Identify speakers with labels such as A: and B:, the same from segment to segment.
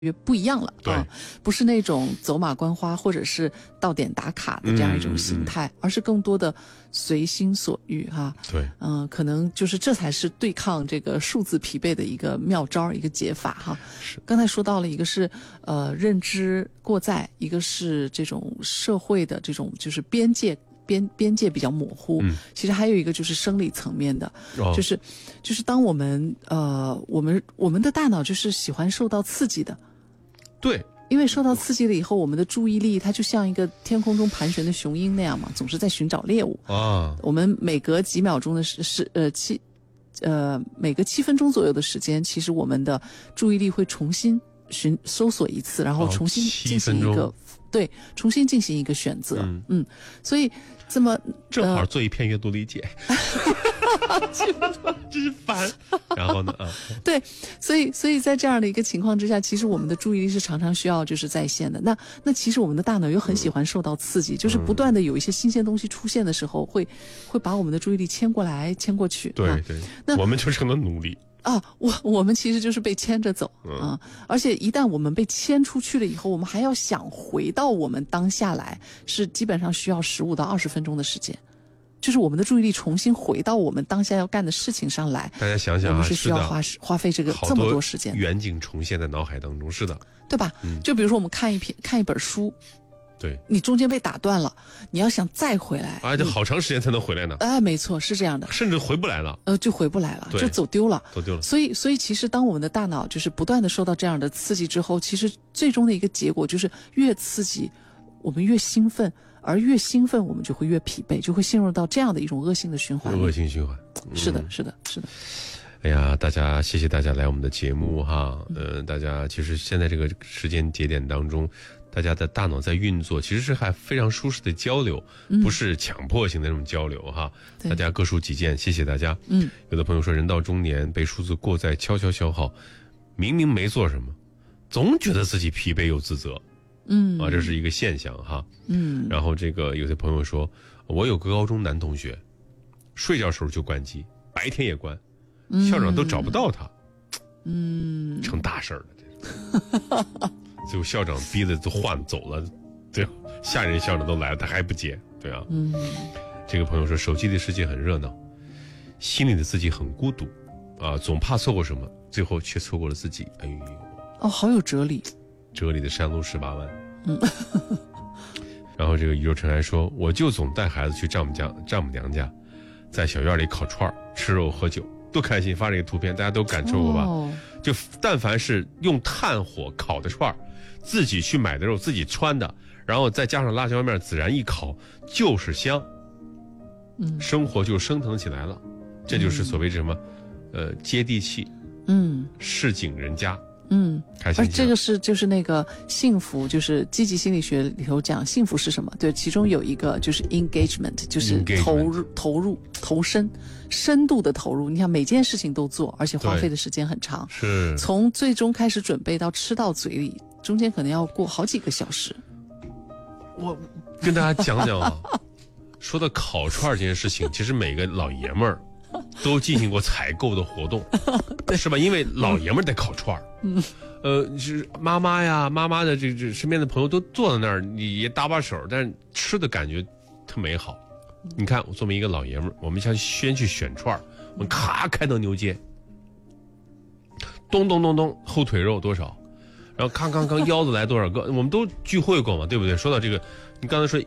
A: 越不一样了啊，不是那种走马观花或者是到点打卡的这样一种形态，而是更多的随心所欲哈。
B: 对，
A: 可能就是这才是对抗这个数字疲惫的一个妙招，一个解法哈。刚才说到了一个是认知过载，一个是这种社会的这种就是边界比较模糊，其实还有一个就是生理层面的，就是当我们我们的大脑就是喜欢受到刺激的。
B: 对，
A: 因为受到刺激了以后，我们的注意力它就像一个天空中盘旋的雄鹰那样嘛，总是在寻找猎物啊。我们每隔几秒钟的每隔7分钟左右的时间，其实我们的注意力会重新搜索一次，然后重新进行一个重新进行一个选择。所以这么
B: 正好做一篇阅读理解。真是烦。然后呢？
A: 对，所以在这样的一个情况之下，其实我们的注意力是常常需要就是在线的。那其实我们的大脑又很喜欢受到刺激，就是不断的有一些新鲜东西出现的时候，会把我们的注意力牵过来牵过去。
B: 对，那我们就成了奴隶。
A: 我们其实就是被牵着走啊，而且一旦我们被牵出去了以后，我们还要想回到我们当下来，是基本上需要15到20分钟的时间。就是我们的注意力重新回到我们当下要干的事情上来，
B: 大家想想啊，
A: 我们是需要花费这么多时间，
B: 远景重现在脑海当中，是的，
A: 对吧？就比如说我们看一本书，
B: 对，你
A: 中间被打断了，你要想再回来，
B: 这好长时间才能回来呢。
A: 没错，是这样的，
B: 甚至回不来了，
A: 就回不来了，就走丢了。所以其实当我们的大脑就是不断的受到这样的刺激之后，其实最终的一个结果就是越刺激，我们越兴奋。而越兴奋，我们就会越疲惫，就会陷入到这样的一种恶性的循环。
B: 恶性循环，
A: 是的。
B: 哎呀，谢谢大家来我们的节目哈。大家其实现在这个时间节点当中，大家的大脑在运作，其实是还非常舒适的交流，不是强迫性的那种交流哈。大家各抒己见，谢谢大家。有的朋友说，人到中年被数字过载悄悄消耗，明明没做什么，总觉得自己疲惫又自责。这是一个现象哈。然后这个有些朋友说，我有个高中男同学，睡觉时候就关机，白天也关，校长都找不到他，成大事儿了。最后校长逼得都换走了，对，下任校长都来了，他还不接，对啊。这个朋友说，手机的世界很热闹，心里的自己很孤独啊，总怕错过什么，最后却错过了自己。哎呦，
A: 好有哲理。
B: 哲理的山路18弯。然后这个宇宙尘埃说，我就总带孩子去丈母娘家，在小院里烤串吃肉喝酒，多开心。发这个图片大家都感受过吧？就但凡是用炭火烤的串，自己去买的肉，自己穿的，然后再加上辣椒面孜然一烤，就是香。生活就升腾起来了。这就是所谓什么接地气，市井人家。而
A: 这个就是那个幸福，就是积极心理学里头讲幸福是什么？对，其中有一个就是 engagement， 就是投入深度的投入。你看每件事情都做，而且花费的时间很长，
B: 是
A: 从最终开始准备到吃到嘴里，中间可能要过好几个小时。
B: 我跟大家讲讲啊，说到烤串这件事情，其实每个老爷们儿都进行过采购的活动，是吧？因为老爷们儿得烤串儿，是妈妈的这身边的朋友都坐在那儿，你也搭把手，但是吃的感觉特美好。你看，我作为一个老爷们儿，我们先去选串儿，我们咔开到牛街，咚咚咚咚，后腿肉多少，然后康腰子来多少个，我们都聚会过嘛，对不对？说到这个，你刚才说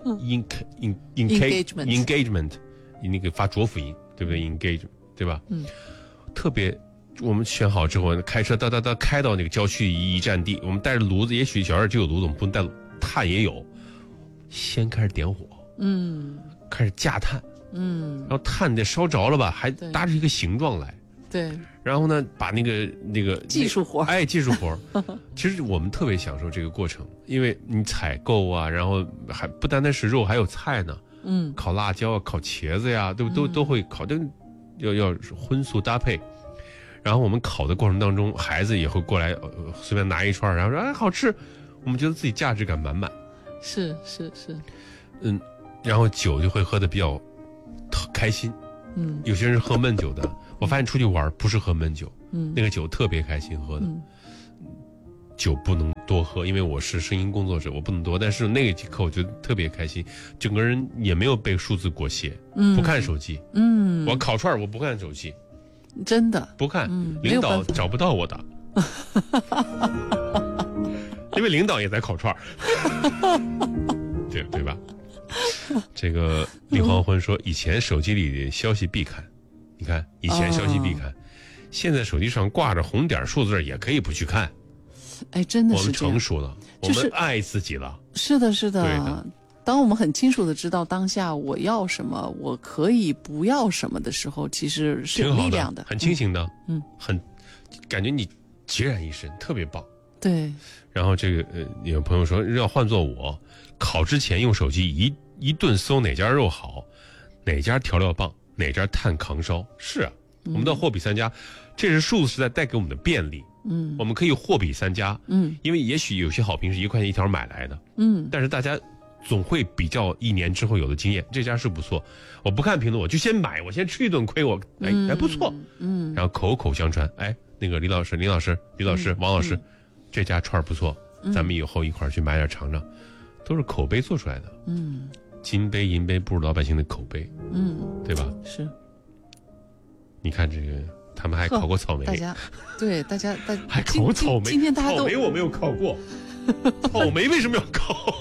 B: engagement， 你那个发浊辅音。对不对 ？engage， 对吧？特别，我们选好之后，开车哒开到那个郊区一站地，我们带着炉子，也许小院就有炉子，我们不能带炭也有，先开始点火，开始架炭，然后炭得烧着了吧，还搭着一个形状来，
A: 对，
B: 然后呢，把那个
A: 技术活，
B: 技术活，其实我们特别享受这个过程，因为你采购啊，然后还不单单是肉，还有菜呢。烤辣椒啊，烤茄子呀，都会烤，但要荤素搭配。然后我们烤的过程当中，孩子也会过来，随便拿一串，然后说好吃，我们觉得自己价值感满满。
A: 是。
B: 然后酒就会喝得比较开心。有些人是喝闷酒的，我发现出去玩不是喝闷酒，那个酒特别开心喝的。 酒不能多喝，因为我是声音工作者，我不能多。但是那一刻我觉得特别开心，整个人也没有被数字裹挟，不看手机。我烤串我不看手机，
A: 真的
B: 不看，领导找不到我的，因为领导也在烤串对吧？这个李黄昏说，以前手机里的消息必看，你看以前消息必看，现在手机上挂着红点数字也可以不去看。
A: 哎，真的
B: 我们
A: 是这样，
B: 成熟了，我们爱自己了。
A: 是的，是
B: 对
A: 的
B: 的。
A: 当我们很清楚的知道当下我要什么，我可以不要什么的时候，其实是有力量的，
B: 很清醒的，很感觉你孑然一身，特别棒。
A: 对。
B: 然后这个有朋友说，要换做我，烤之前用手机一顿搜哪家肉好，哪家调料棒，哪家炭扛烧。是啊，我们到货比三家，这是数字时代带给我们的便利。我们可以货比三家。因为也许有些好评是1块钱一条买来的。但是大家总会比较1年之后有的经验，这家是不错，我不看评论，我就先买，我先吃一顿亏，我还不错。然后口口相传，那个李老师、王老师，这家串不错，咱们以后一块儿去买点尝尝，都是口碑做出来的。金杯银杯不如老百姓的口碑。对吧？
A: 是。
B: 你看这个，他们还烤过草莓。
A: 大家
B: 还烤过草莓。
A: 今天大家都
B: 草莓我没有烤过，草莓为什么要烤？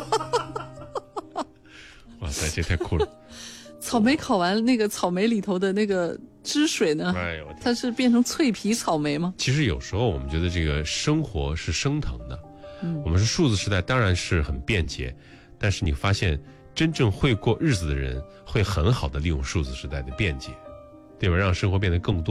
B: 哇塞，这太酷了！
A: 草莓烤完，那个草莓里头的那个汁水呢？它是变成脆皮草莓吗？
B: 其实有时候我们觉得这个生活是升腾的，我们是数字时代，当然是很便捷，但是你发现真正会过日子的人，会很好的利用数字时代的便捷，对吧？让生活变得更多。